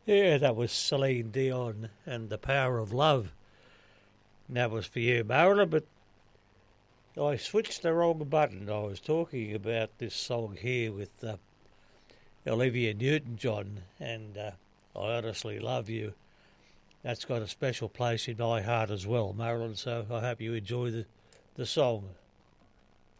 Yeah, that was Celine Dion and The Power of Love. And that was for you, Marilyn, but I switched the wrong button. I was talking about this song here with Olivia Newton-John, and I Honestly Love You. That's got a special place in my heart as well, Marilyn, so I hope you enjoy the song.